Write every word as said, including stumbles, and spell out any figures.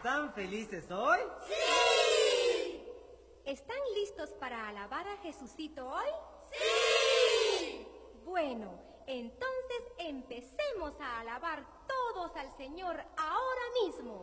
¿Están felices hoy? ¡Sí! ¿Están listos para alabar a Jesucito hoy? ¡Sí! Bueno, entonces empecemos a alabar todos al Señor ahora mismo.